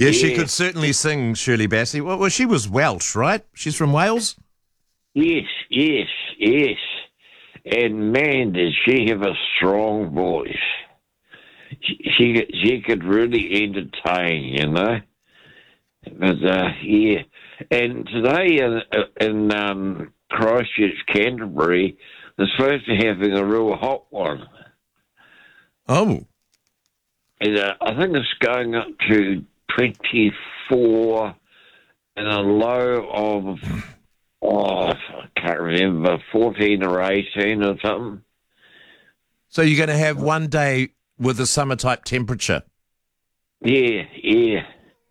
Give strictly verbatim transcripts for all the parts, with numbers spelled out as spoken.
Yeah, she could certainly sing, Shirley Bassey. Well, well, she was Welsh, right? She's from Wales? Yes, yes, yes. And man, did she have a strong voice. She, she, she could really entertain, you know. But, uh, yeah. And today in, in um, Christchurch, Canterbury, they're supposed to be having a real hot one. Oh. And uh, I think it's going up to twenty-four and a low of, oh, I can't remember, fourteen or eighteen or something. So you're going to have one day with a summer-type temperature? Yeah, yeah.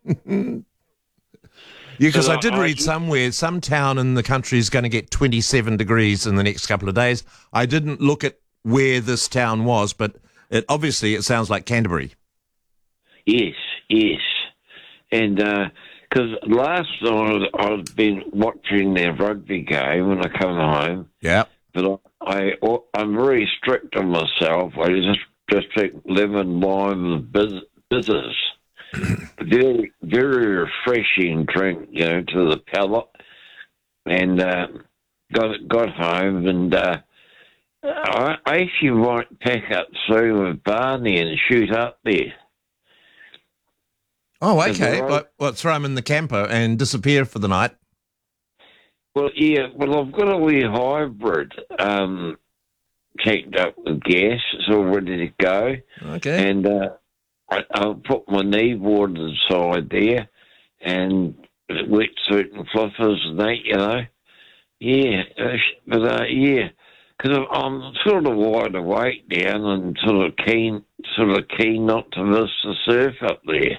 Yeah, because I did read somewhere, some town in the country is going to get twenty-seven degrees in the next couple of days. I didn't look at where this town was, but it obviously it sounds like Canterbury. Yes, yes. And because uh, last night I'd been watching their rugby game when I come home. Yeah. But I, I, I'm very strict on myself. I just, just take lemon, lime, and biz- bitters. very, very refreshing drink, you know, to the palate. And uh, got got home, and uh, I, I actually might pack up soon with Barney and shoot up there. Oh, okay. What, what, throw him in the camper and disappear for the night? Well, yeah. Well, I've got a wee hybrid um, checked up with gas. It's all ready to go. Okay. And uh, I, I'll put my kneeboard inside there and wetsuit and flippers and that, you know. Yeah. Uh, but, uh, yeah, because I'm sort of wide awake now and sort of keen, sort of keen not to miss the surf up there.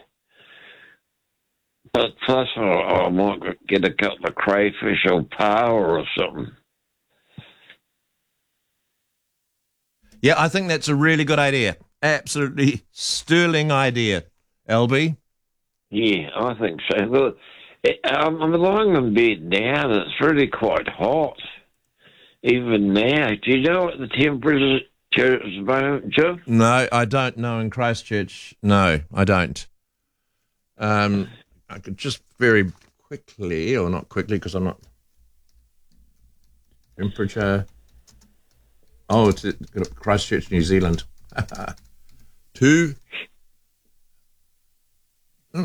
But plus, I, I might get a couple of crayfish or power or something. Yeah, I think that's a really good idea. Absolutely sterling idea, L B. Yeah, I think so. Well, it, I'm, I'm lying in bed now, and it's really quite hot. Even now. Do you know what the temperature is at the moment, Jim? No, I don't know in Christchurch. No, I don't. Um... I could just very quickly, or not quickly because I'm not. Temperature. Oh, it's at Christchurch, New Zealand. Two. Oh.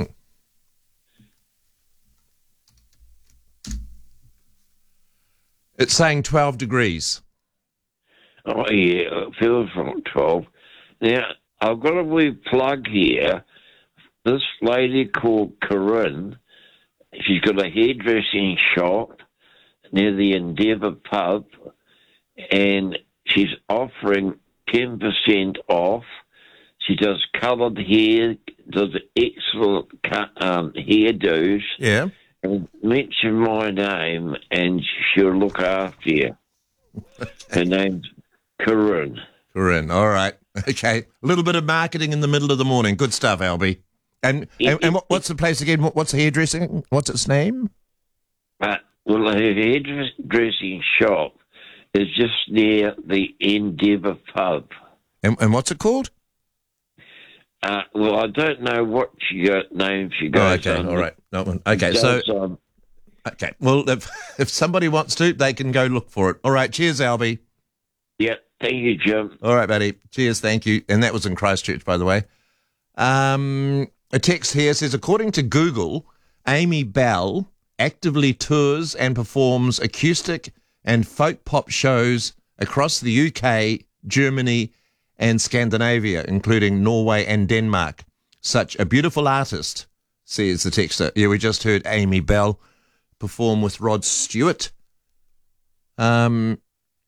It's saying twelve degrees. Oh, yeah, it feels like twelve. Now, I've got a wee plug here. This lady called Corinne, she's got a hairdressing shop near the Endeavour pub, and she's offering ten percent off. She does coloured hair, does excellent um, hairdos. Yeah. And mention my name, and she'll look after you. Her name's Corinne. Corinne, all right. Okay. A little bit of marketing in the middle of the morning. Good stuff, Albie. And, and, and what, what's the place again? What, what's the hairdressing? What's its name? Uh, well, her hairdressing shop is just near the Endeavour pub. And, and what's it called? Uh, well, I don't know what she got name she goes oh, okay, on. all right. No one. Okay, so um, okay. Well, if if somebody wants to, they can go look for it. All right. Cheers, Albie. Yeah. Thank you, Jim. All right, buddy. Cheers. Thank you. And that was in Christchurch, by the way. Um. A text here says, according to Google, Amy Bell actively tours and performs acoustic and folk pop shows across the U K, Germany, and Scandinavia, including Norway and Denmark. Such a beautiful artist, says the texter. Yeah, we just heard Amy Bell perform with Rod Stewart. Um,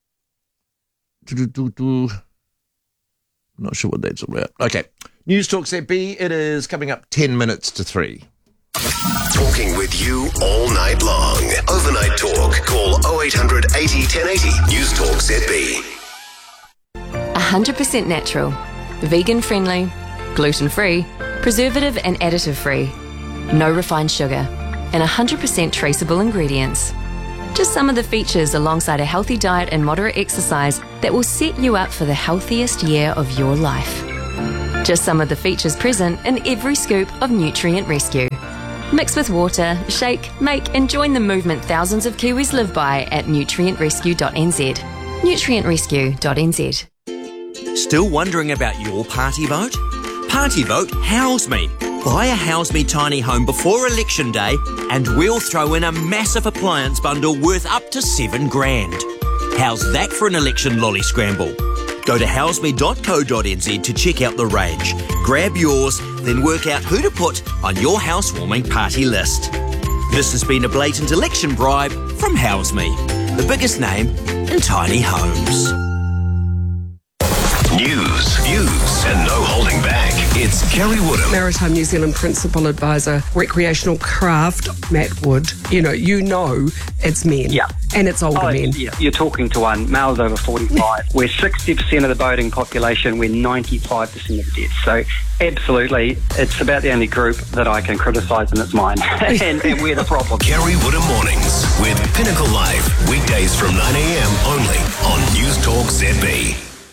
I'm not sure what that's all about. Okay. News Talk Z B, it is coming up ten minutes to three. Talking with you all night long. Overnight talk. Call oh eight hundred eighty ten eighty. News Talk Z B. one hundred percent natural, vegan friendly, gluten free, preservative and additive free, no refined sugar, and one hundred percent traceable ingredients. Just some of the features alongside a healthy diet and moderate exercise that will set you up for the healthiest year of your life. Just some of the features present in every scoop of Nutrient Rescue. Mix with water, shake, make and join the movement thousands of Kiwis live by at nutrient rescue dot n z. nutrient rescue dot n z. Still wondering about your party vote? Party vote House Me. Buy a House Me tiny home before election day and we'll throw in a massive appliance bundle worth up to seven grand. How's that for an election lolly scramble? Go to house me dot co dot n z to check out the range. Grab yours, then work out who to put on your housewarming party list. This has been a blatant election bribe from House Me, the biggest name in tiny homes. News, views, and no holding back. It's Kerry Woodham. Maritime New Zealand Principal Advisor, Recreational Craft, Matt Wood. You know, you know it's men. Yeah. And it's older Oh, men. yeah. You're talking to one, males over forty-five. We're sixty percent of the voting population. We're ninety-five percent of the deaths. So absolutely, it's about the only group that I can criticise, and it's mine. and, and we're the problem. Kerry Woodham Mornings with Pinnacle Live. Weekdays from nine a.m. only on News Talk Z B.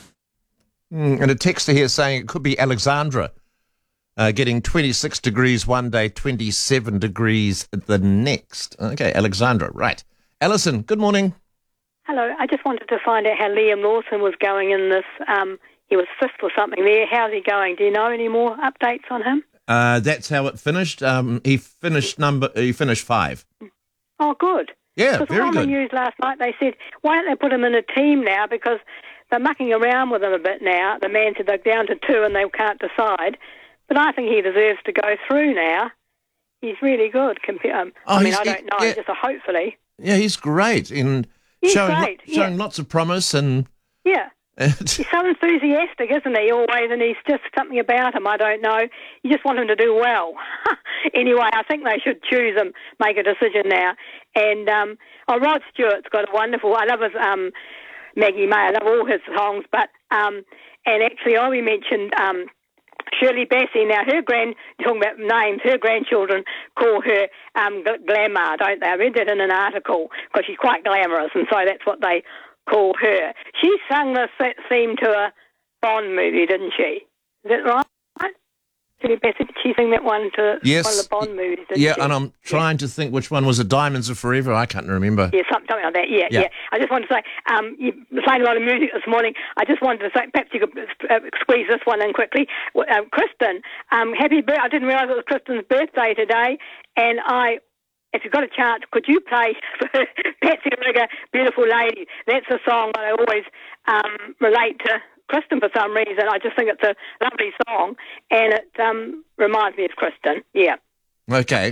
Mm, and a texter here saying it could be Alexandra uh, getting twenty-six degrees one day, twenty-seven degrees the next. Okay, Alexandra, right. Alison, good morning. Hello. I just wanted to find out how Liam Lawson was going in this. Um, he was fifth or something there. How's he going? Do you know any more updates on him? Uh, that's how it finished. Um, he finished number. He finished five. Oh, good. Yeah, Because very on the good. news last night, they said, why don't they put him in a team now? Because they're mucking around with him a bit now. The man said they're down to two and they can't decide. But I think he deserves to go through now. He's really good. Compa- um, Oh, I mean, he's- I don't know. yeah. Just a hopefully. Yeah, he's great in He's showing great, lo- showing yeah. lots of promise and. Yeah. He's so enthusiastic, isn't he, always, and he's just something about him, I don't know. You just want him to do well. Anyway, I think they should choose him, make a decision now. And, um, oh, Rod Stewart's got a wonderful, I love his, um, Maggie May, I love all his songs, but, um, and actually Ollie mentioned, um, Shirley Bassey. Now, her grand, talking about names, her grandchildren call her um, Gl- Glamour, don't they? I read that in an article, because she's quite glamorous, and so that's what they call her. She sang this theme to a Bond movie, didn't she? Is that right? Shirley Bassey, did she sing that one to Yes. one of the Bond movies, didn't Yeah, she? and I'm trying to think which one was it. Diamonds Are Forever. I can't remember. Yeah, something, something like that. Yeah, Yeah. yeah, I just wanted to say, um, you were playing a lot of music this morning. I just wanted to say, perhaps you could uh, squeeze this one in quickly. Well, Um, Kristen, um, happy birthday. I didn't realise it was Kristen's birthday today, and I, if you've got a chance, could you play for Patsy Rigger, Beautiful Lady? That's a song that I always um, relate to Kristen for some reason. I just think it's a lovely song, and it um, reminds me of Kristen. Yeah, Okay.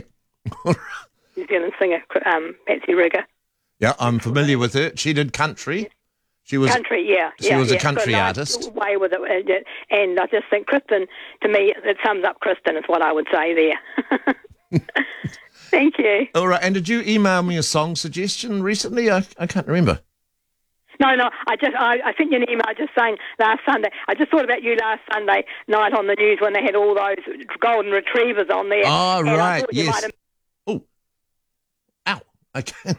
New Zealand singer, um, Patsy Rigger. Yeah, I'm familiar with her. She did country. She was Country, yeah. she yeah, was a yeah. country Got a artist. nice way with it. And I just think Kristen, to me, it sums up Kristen, is what I would say there. Thank you. All right. And did you email me a song suggestion recently? I, I can't remember. No, no, I just I, I sent you an email just saying last Sunday. I just thought about you last Sunday night on the news when they had all those golden retrievers on there. Oh, and I right, thought you yes. might have- Oh, ow! Okay.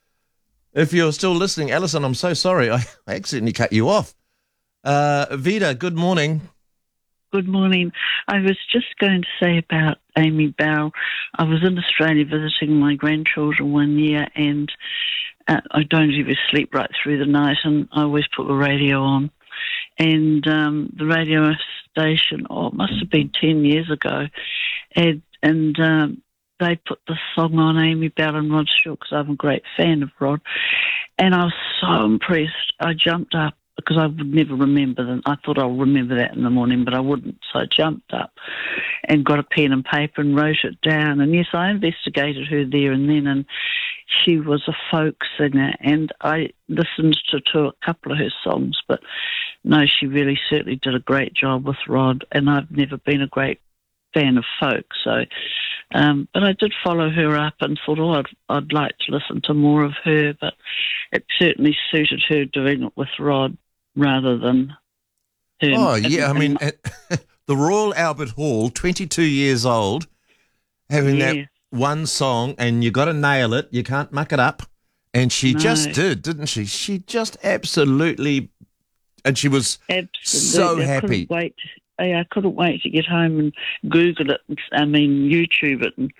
If you're still listening, Alison, I'm so sorry. I accidentally cut you off. Uh, Vida, good morning. Good morning. I was just going to say about Amy Bell. I was in Australia visiting my grandchildren one year, and uh, I don't ever sleep right through the night, and I always put the radio on. And um, the radio station, oh, it must have been ten years ago, and, and um, they put the song on, Amy Bell and Rod Stewart, because I'm a great fan of Rod. And I was so impressed. I jumped up, because I would never remember them. I thought I'll remember that in the morning, but I wouldn't. So I jumped up and got a pen and paper and wrote it down. And yes, I investigated her there and then, and she was a folk singer. And I listened to, to a couple of her songs, but no, she really certainly did a great job with Rod. And I've never been a great fan of folk, so um, but I did follow her up and thought, oh, I'd, I'd like to listen to more of her, but it certainly suited her doing it with Rod rather than her. Oh, and- yeah. I and mean, my- at the Royal Albert Hall, twenty-two years old, having Yeah. that one song, and you got to nail it. You can't muck it up. And she No. just did, didn't she? She just absolutely, and she was absolutely, so I happy. couldn't wait. I, I couldn't wait to get home and Google it. And, I mean, YouTube it and